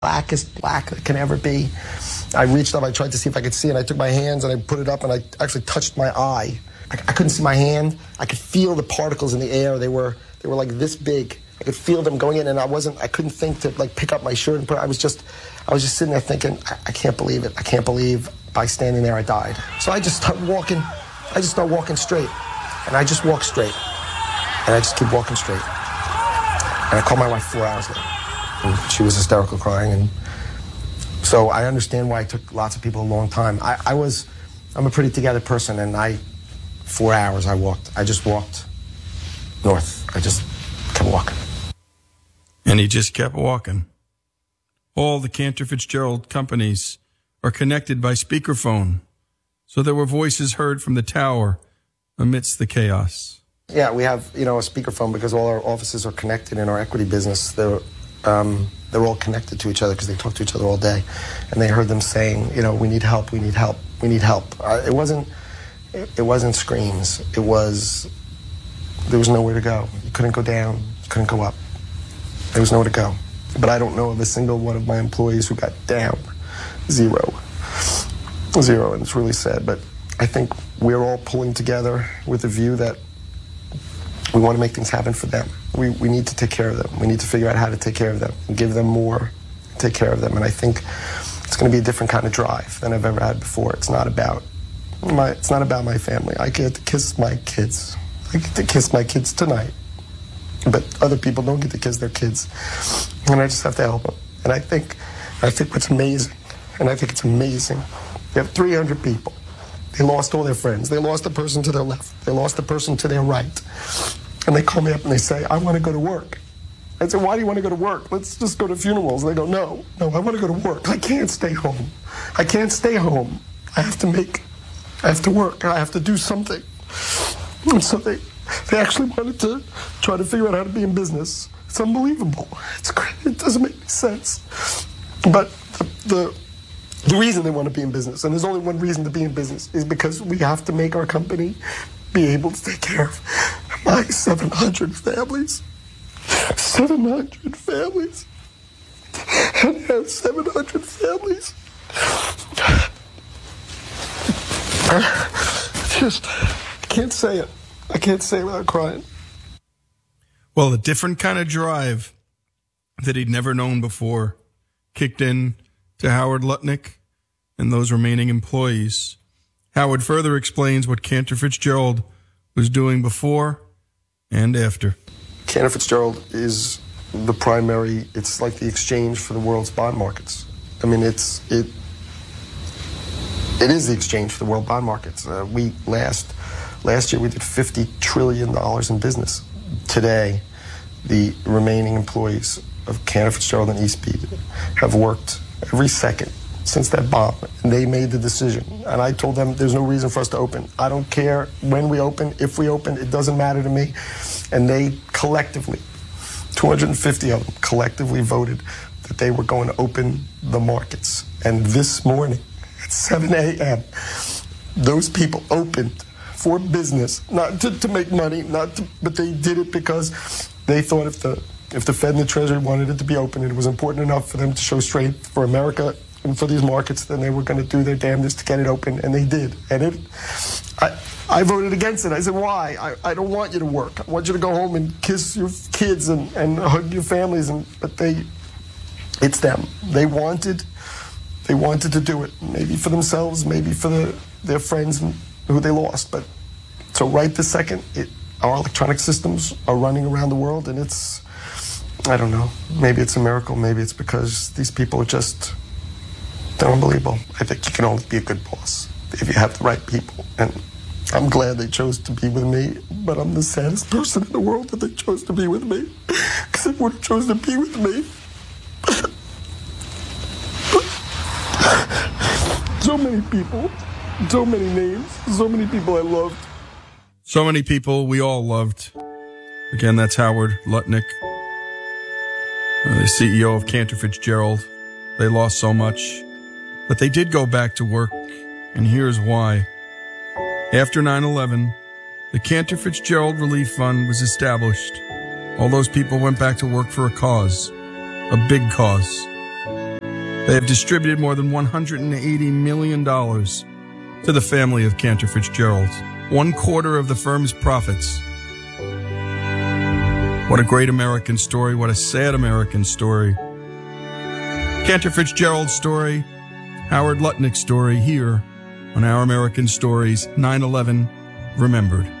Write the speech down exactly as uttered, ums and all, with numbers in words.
blackest black that can ever be. I reached up, I tried to see if I could see, and I took my hands and I put it up and I actually touched my eye. I, I couldn't see my hand. I could feel the particles in the air. They were they were like this big. I could feel them going in, and I wasn't. I couldn't think to like pick up my shirt and put. I was just, I was just sitting there thinking, I, I can't believe it. I can't believe by standing there I died. So I just started walking. I just started walking straight, and I just walked straight, and I just keep walking straight. And I called my wife four hours later, and she was hysterical, crying. And so I understand why it took lots of people a long time. I, I was, I'm a pretty together person, and I, four hours I walked. I just walked north. I just kept walking. And he just kept walking. All the Cantor Fitzgerald companies are connected by speakerphone, so there were voices heard from the tower amidst the chaos. Yeah, we have, you know, a speakerphone because all our offices are connected in our equity business. They're, um, they're all connected to each other because they talk to each other all day. And they heard them saying, you know, we need help, we need help, we need help. Uh, it wasn't, it, it wasn't screams. It was, there was nowhere to go. You couldn't go down, you couldn't go up. There was nowhere to go. But I don't know of a single one of my employees who got down. Zero. Zero, and it's really sad. But I think we're all pulling together with a view that we want to make things happen for them. We, we need to take care of them. We need to figure out how to take care of them and give them more, take care of them. And I think it's going to be a different kind of drive than I've ever had before. It's not about my, it's not about my family. I get to kiss my kids. I get to kiss my kids tonight. But other people don't get to kiss their kids. And I just have to help them. And I think, I think what's amazing, and I think it's amazing, you have three hundred people. They lost all their friends. They lost the person to their left. They lost the person to their right. And they call me up and they say, I want to go to work. I said, why do you want to go to work? Let's just go to funerals. And they go, no, no, I want to go to work. I can't stay home. I can't stay home. I have to make, I have to work. I have to do something. And so they, they actually wanted to try to figure out how to be in business. It's unbelievable. It's great. It doesn't make any sense. But the, the The reason they want to be in business, and there's only one reason to be in business, is because we have to make our company be able to take care of my seven hundred families. seven hundred families. And I have seven hundred families. Just, I can't say it. I can't say it without crying. Well, a different kind of drive that he'd never known before kicked in to Howard Lutnick and those remaining employees. Howard further explains what Cantor Fitzgerald was doing before and after. Cantor Fitzgerald is the primary, it's like the exchange for the world's bond markets. I mean, it's it it is the exchange for the world bond markets. Uh, we last last year we did fifty trillion dollars in business. Today, the remaining employees of Cantor Fitzgerald and eSpeed have worked every second since that bomb, and they made the decision. And I told them there's no reason for us to open. I don't care when we open, if we open, it doesn't matter to me. And they collectively, two hundred fifty of them, collectively voted that they were going to open the markets. And this morning at seven a.m., those people opened for business, not to, to make money, not to, but they did it because they thought if the If the Fed and the Treasury wanted it to be open, it was important enough for them to show strength for America and for these markets, then they were going to do their damnedest to get it open, and they did. And it, I, I voted against it. I said, why? I, I don't want you to work. I want you to go home and kiss your kids and, and hug your families. And but they, it's them. They wanted, they wanted to do it. Maybe for themselves, maybe for the, their friends who they lost. But so right this second, it, our electronic systems are running around the world, and it's, I don't know. Maybe it's a miracle. Maybe it's because these people are just, they're unbelievable. I think you can only be a good boss if you have the right people. And I'm glad they chose to be with me, but I'm the saddest person in the world that they chose to be with me. Because they would have chosen to be with me. So many people, so many names, so many people I loved. So many people we all loved. Again, that's Howard Lutnick, Uh, the C E O of Cantor Fitzgerald. They lost so much, but they did go back to work, and here's why. After nine eleven, the Cantor Fitzgerald Relief Fund was established. All those people went back to work for a cause, a big cause. They have distributed more than one hundred eighty million dollars to the family of Cantor Fitzgerald, one quarter of the firm's profits. What a great American story. What a sad American story. Cantor Fitzgerald's story, Howard Lutnick's story here on Our American Stories nine eleven Remembered.